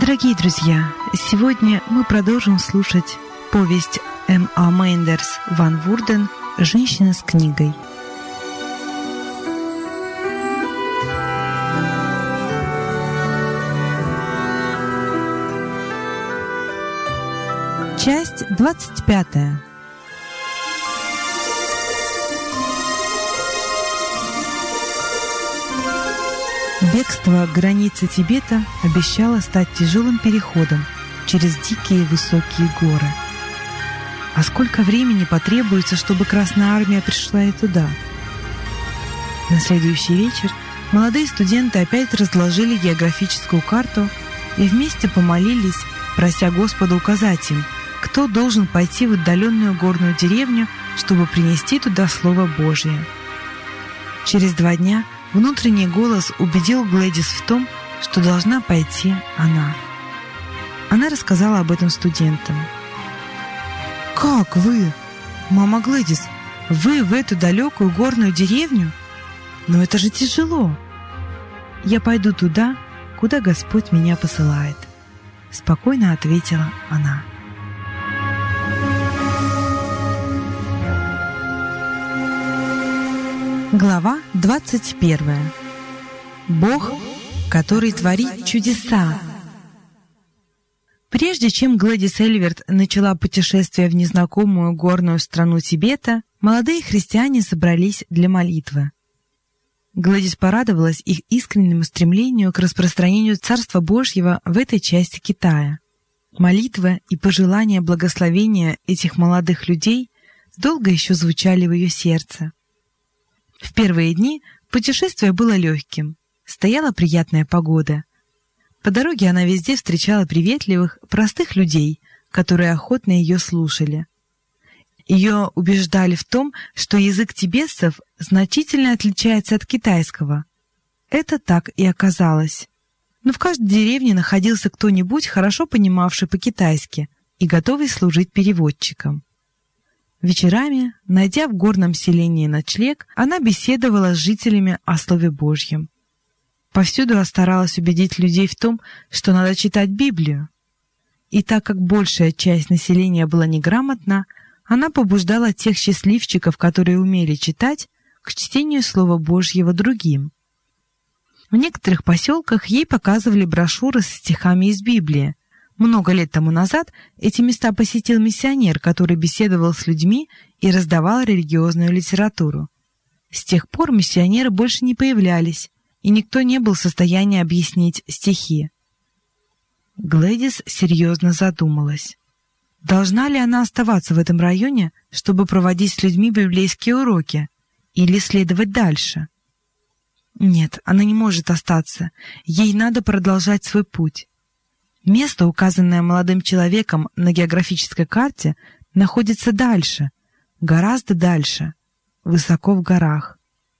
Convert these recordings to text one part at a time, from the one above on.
Дорогие друзья, сегодня мы продолжим слушать повесть М.А. Мейндерс Ван Вурден «Женщина с книгой». Часть 25. Бегство к границе Тибета обещало стать тяжелым переходом через дикие высокие горы. А сколько времени потребуется, чтобы Красная Армия пришла и туда? На следующий вечер молодые студенты опять разложили географическую карту и вместе помолились, прося Господа указать им, кто должен пойти в отдаленную горную деревню, чтобы принести туда Слово Божие. Через 2 дня внутренний голос убедил Глэдис в том, что должна пойти она. Она рассказала об этом студентам. «Как вы? Мама Глэдис, вы в эту далекую горную деревню? Но это же тяжело!» «Я пойду туда, куда Господь меня посылает», — спокойно ответила она. Глава 21. Бог, который творит чудеса. Прежде чем Глэдис Эльверт начала путешествие в незнакомую горную страну Тибета, молодые христиане собрались для молитвы. Глэдис порадовалась их искреннему стремлению к распространению Царства Божьего в этой части Китая. Молитва и пожелания благословения этих молодых людей долго еще звучали в ее сердце. В первые дни путешествие было легким, стояла приятная погода. По дороге она везде встречала приветливых, простых людей, которые охотно ее слушали. Ее убеждали в том, что язык тибетцев значительно отличается от китайского. Это так и оказалось. Но в каждой деревне находился кто-нибудь, хорошо понимавший по-китайски и готовый служить переводчиком. Вечерами, найдя в горном селении ночлег, она беседовала с жителями о Слове Божьем. Повсюду старалась убедить людей в том, что надо читать Библию. И так как большая часть населения была неграмотна, она побуждала тех счастливчиков, которые умели читать, к чтению Слова Божьего другим. В некоторых поселках ей показывали брошюры с стихами из Библии. Много лет тому назад эти места посетил миссионер, который беседовал с людьми и раздавал религиозную литературу. С тех пор миссионеры больше не появлялись, и никто не был в состоянии объяснить стихи. Глэдис серьезно задумалась. Должна ли она оставаться в этом районе, чтобы проводить с людьми библейские уроки, или следовать дальше? Нет, она не может остаться, ей надо продолжать свой путь. Место, указанное молодым человеком на географической карте, находится дальше, гораздо дальше, высоко в горах.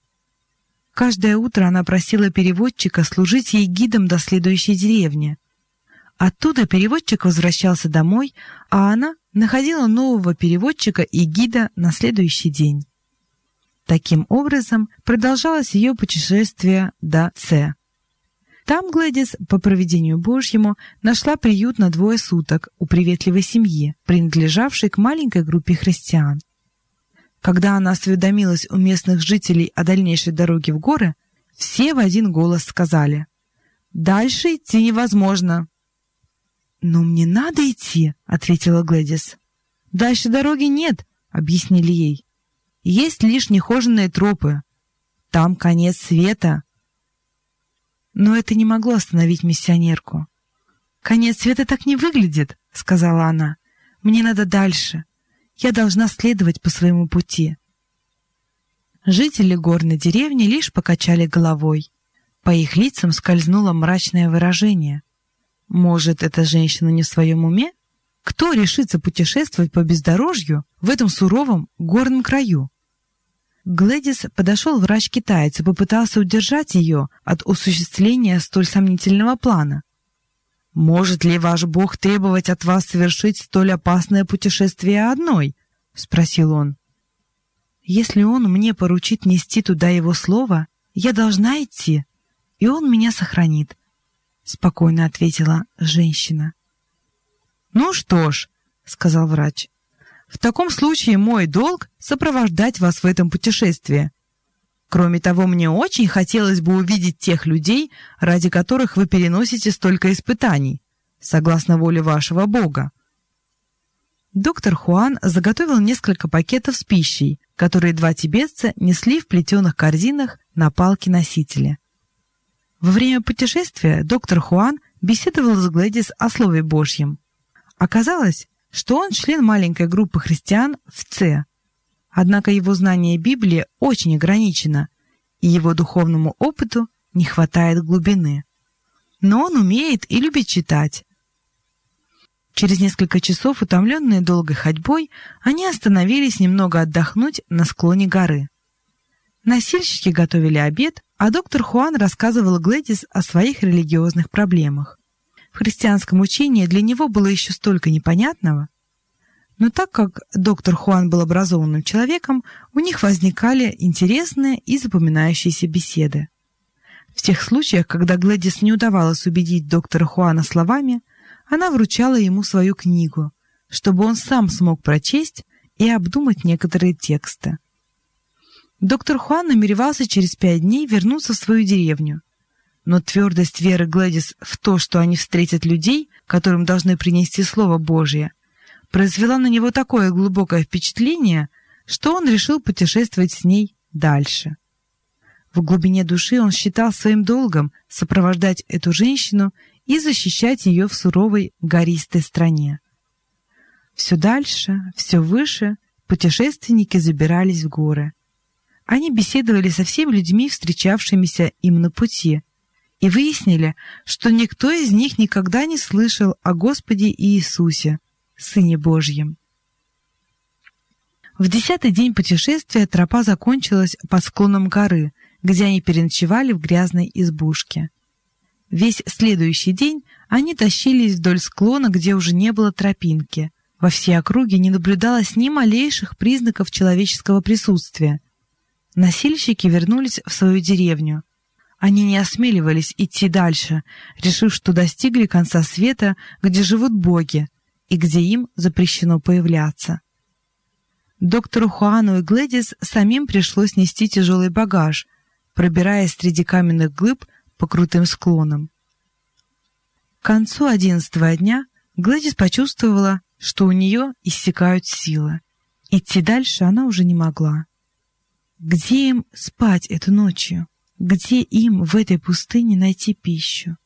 Каждое утро она просила переводчика служить ей гидом до следующей деревни. Оттуда переводчик возвращался домой, а она находила нового переводчика и гида на следующий день. Таким образом продолжалось ее путешествие до Цэ. Там Глэдис, по провидению Божьему, нашла приют на 2 суток у приветливой семьи, принадлежавшей к маленькой группе христиан. Когда она осведомилась у местных жителей о дальнейшей дороге в горы, все в один голос сказали: «Дальше идти невозможно». «Но мне надо идти», — ответила Глэдис. «Дальше дороги нет», — объяснили ей. «Есть лишь нехоженные тропы. Там конец света». Но это не могло остановить миссионерку. «Конец света так не выглядит», — сказала она. «Мне надо дальше. Я должна следовать по своему пути». Жители горной деревни лишь покачали головой. По их лицам скользнуло мрачное выражение. Может, эта женщина не в своем уме? Кто решится путешествовать по бездорожью в этом суровом горном краю? К Глэдис подошел врач-китаец и попытался удержать ее от осуществления столь сомнительного плана. «Может ли ваш Бог требовать от вас совершить столь опасное путешествие одной?» — спросил он. «Если он мне поручит нести туда его слово, я должна идти, и он меня сохранит. спокойно ответила женщина. «Ну что ж», — сказал врач, — «в таком случае мой долг — сопровождать вас в этом путешествии. Кроме того, мне очень хотелось бы увидеть тех людей, ради которых вы переносите столько испытаний, согласно воле вашего Бога». Доктор Хуан заготовил несколько пакетов с пищей, которые два тибетца несли в плетеных корзинах на палке-носителе. Во время путешествия доктор Хуан беседовал с Глэдис о Слове Божьем. Оказалось, что он член маленькой группы христиан в Це. Однако его знание Библии очень ограничено, и его духовному опыту не хватает глубины. Но он умеет и любит читать. Через несколько часов, утомленные долгой ходьбой, они остановились немного отдохнуть на склоне горы. Носильщики готовили обед, а доктор Хуан рассказывал Глэдис о своих религиозных проблемах. В христианском учении для него было еще столько непонятного. Но так как доктор Хуан был образованным человеком, у них возникали интересные и запоминающиеся беседы. В тех случаях, когда Глэдис не удавалось убедить доктора Хуана словами, она вручала ему свою книгу, чтобы он сам смог прочесть и обдумать некоторые тексты. Доктор Хуан намеревался через 5 дней вернуться в свою деревню, но твердость веры Глэдис в то, что они встретят людей, которым должны принести Слово Божие, произвела на него такое глубокое впечатление, что он решил путешествовать с ней дальше. В глубине души он считал своим долгом сопровождать эту женщину и защищать ее в суровой гористой стране. Все дальше, все выше путешественники забирались в горы. Они беседовали со всеми людьми, встречавшимися им на пути, и выяснили, что никто из них никогда не слышал о Господе Иисусе, Сыне Божьем. В 10-й день путешествия тропа закончилась под склоном горы, где они переночевали в грязной избушке. Весь следующий день они тащились вдоль склона, где уже не было тропинки. Во всей округе не наблюдалось ни малейших признаков человеческого присутствия. Носильщики вернулись в свою деревню. Они не осмеливались идти дальше, решив, что достигли конца света, где живут боги, и где им запрещено появляться. Доктору Хуану и Глэдис самим пришлось нести тяжелый багаж, пробираясь среди каменных глыб по крутым склонам. К концу 11-го дня Глэдис почувствовала, что у нее иссякают силы. Идти дальше она уже не могла. Где им спать эту ночью? Где им в этой пустыне найти пищу?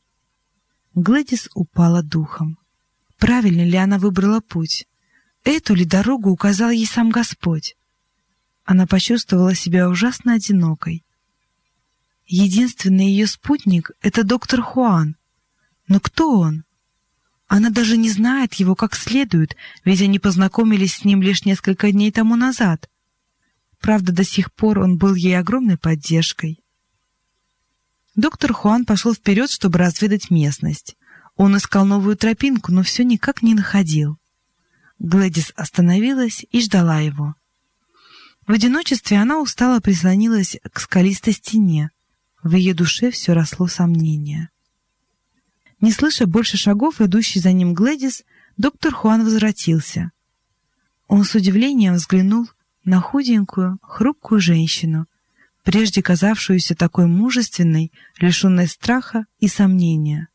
Глэдис упала духом. Правильно ли она выбрала путь? Эту ли дорогу указал ей сам Господь? Она почувствовала себя ужасно одинокой. Единственный ее спутник — это доктор Хуан. Но кто он? Она даже не знает его как следует, ведь они познакомились с ним лишь несколько дней тому назад. Правда, до сих пор он был ей огромной поддержкой. Доктор Хуан пошел вперед, чтобы разведать местность. Он искал новую тропинку, но все никак не находил. Глэдис остановилась и ждала его. В одиночестве она устало прислонилась к скалистой стене. В ее душе все росло сомнение. Не слыша больше шагов, идущей за ним Глэдис, доктор Хуан возвратился. Он с удивлением взглянул на худенькую, хрупкую женщину, прежде казавшуюся такой мужественной, лишенной страха и сомнения.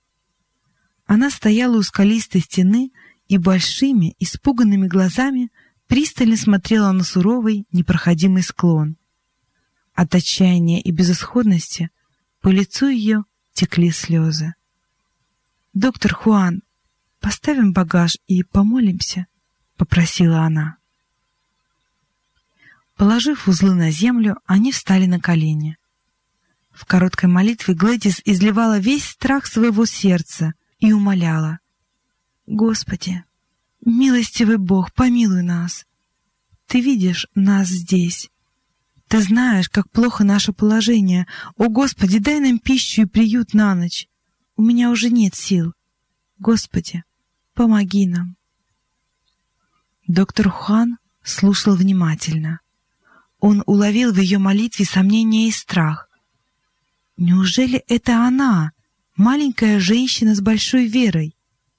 Она стояла у скалистой стены и большими, испуганными глазами пристально смотрела на суровый, непроходимый склон. От отчаяния и безысходности по лицу ее текли слезы. «Доктор Хуан, поставим багаж и помолимся», — попросила она. Положив узлы на землю, они встали на колени. В короткой молитве Глэдис изливала весь страх своего сердца и умоляла: «Господи, милостивый Бог, помилуй нас. Ты видишь нас здесь. Ты знаешь, как плохо наше положение. О, Господи, дай нам пищу и приют на ночь. У меня уже нет сил. Господи, помоги нам». Доктор Хуан слушал внимательно. Он уловил в ее молитве сомнение и страх. Неужели это она, маленькая женщина с большой верой.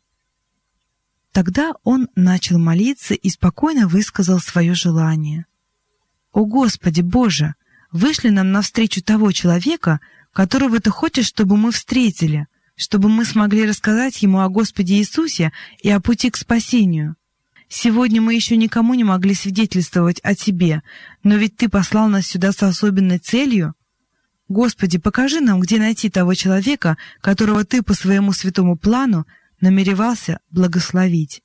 Тогда он начал молиться и спокойно высказал свое желание. «О Господи Боже, вышли нам навстречу того человека, которого Ты хочешь, чтобы мы встретили, чтобы мы смогли рассказать ему о Господе Иисусе и о пути к спасению. Сегодня мы еще никому не могли свидетельствовать о Тебе, но ведь Ты послал нас сюда с особенной целью. Господи, покажи нам, где найти того человека, которого Ты по своему святому плану намеревался благословить».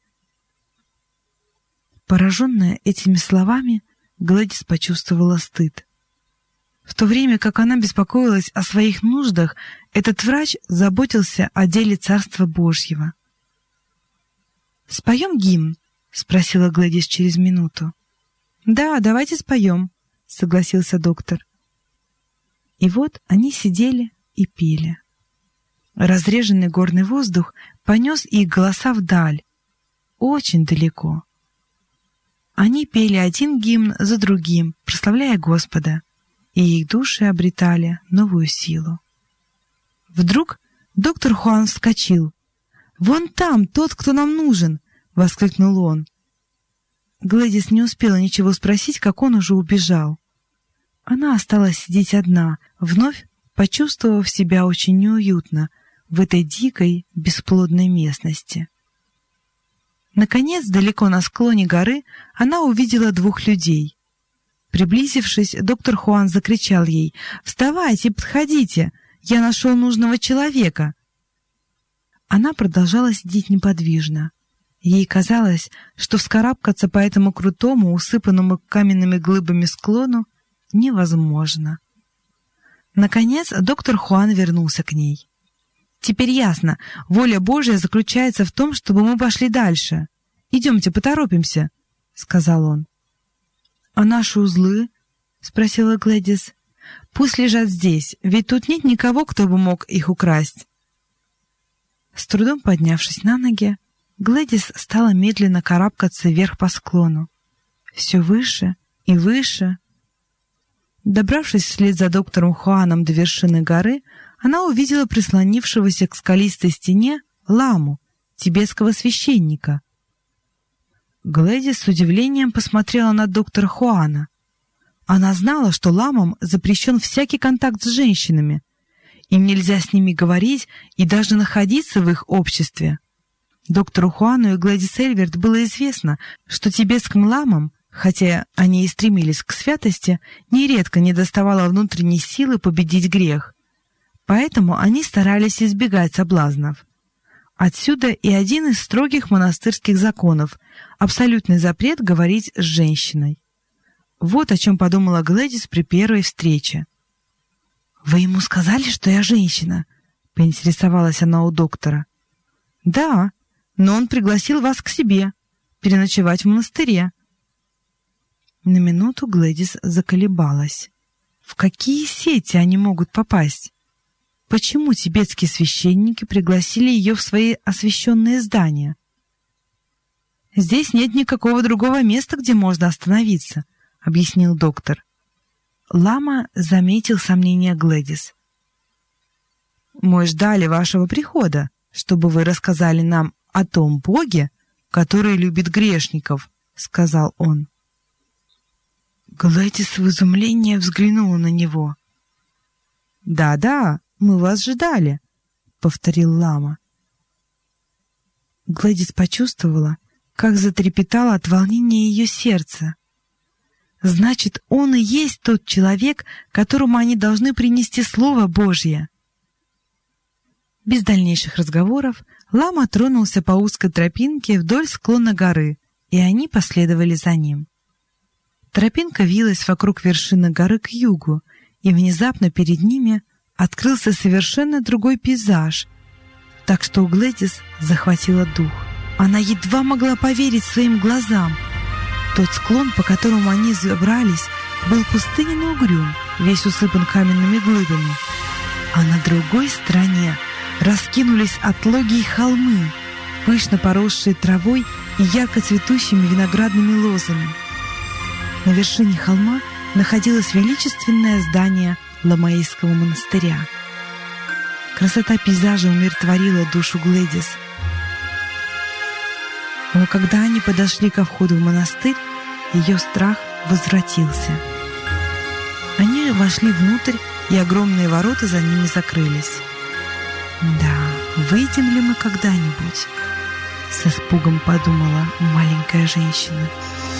Пораженная этими словами, Глэдис почувствовала стыд. В то время как она беспокоилась о своих нуждах, этот врач заботился о деле Царства Божьего. «Споем гимн?» — спросила Глэдис через минуту. «Да, давайте споем», — согласился доктор. И вот они сидели и пели. Разреженный горный воздух понес их голоса вдаль, очень далеко. Они пели один гимн за другим, прославляя Господа, и их души обретали новую силу. Вдруг доктор Хуан вскочил. «Вон там тот, кто нам нужен!» — воскликнул он. Глэдис не успела ничего спросить, как он уже убежал. Она осталась сидеть одна, вновь почувствовав себя очень неуютно в этой дикой, бесплодной местности. Наконец, далеко на склоне горы, она увидела двух людей. Приблизившись, доктор Хуан закричал ей: «Вставайте, подходите! Я нашел нужного человека!» Она продолжала сидеть неподвижно. Ей казалось, что вскарабкаться по этому крутому, усыпанному каменными глыбами склону невозможно. Наконец, доктор Хуан вернулся к ней. «Теперь ясно, воля Божья заключается в том, чтобы мы пошли дальше. Идемте, поторопимся», — сказал он. «А наши узлы?» — спросила Глэдис. «Пусть лежат здесь, ведь тут нет никого, кто бы мог их украсть». С трудом поднявшись на ноги, Глэдис стала медленно карабкаться вверх по склону. Все выше и выше. Добравшись вслед за доктором Хуаном до вершины горы, она увидела прислонившегося к скалистой стене ламу, тибетского священника. Глэдис с удивлением посмотрела на доктора Хуана. Она знала, что ламам запрещен всякий контакт с женщинами. Им нельзя с ними говорить и даже находиться в их обществе. Доктору Хуану и Глэдис Эльверт было известно, что тибетским ламам, хотя они и стремились к святости, нередко недоставало внутренней силы победить грех. Поэтому они старались избегать соблазнов. Отсюда и один из строгих монастырских законов — абсолютный запрет говорить с женщиной. Вот о чем подумала Глэдис при первой встрече. «Вы ему сказали, что я женщина?» — поинтересовалась она у доктора. «Да, но он пригласил вас к себе, переночевать в монастыре». На минуту Глэдис заколебалась. В какие сети они могут попасть? Почему тибетские священники пригласили ее в свои освященные здания? «Здесь нет никакого другого места, где можно остановиться», — объяснил доктор. Лама заметил сомнения Глэдис. «Мы ждали вашего прихода, чтобы вы рассказали нам о том Боге, который любит грешников», — сказал он. Глэдис в изумлении взглянула на него. «Да-да, мы вас ждали», — повторил лама. Глэдис почувствовала, как затрепетало от волнения ее сердце. Значит, он и есть тот человек, которому они должны принести Слово Божье. Без дальнейших разговоров лама тронулся по узкой тропинке вдоль склона горы, и они последовали за ним. Тропинка вилась вокруг вершины горы к югу, и внезапно перед ними открылся совершенно другой пейзаж, так что у Глэдис захватило дух. Она едва могла поверить своим глазам. Тот склон, по которому они забрались, был пустынен и угрюм, весь усыпан каменными глыбами. А на другой стороне раскинулись отлогие холмы, пышно поросшие травой и ярко цветущими виноградными лозами. На вершине холма находилось величественное здание Ламаистского монастыря. Красота пейзажа умиротворила душу Глэдис. Но когда они подошли ко входу в монастырь, ее страх возвратился. Они вошли внутрь, и огромные ворота за ними закрылись. «Да, выйдем ли мы когда-нибудь?» — с испугом подумала маленькая женщина.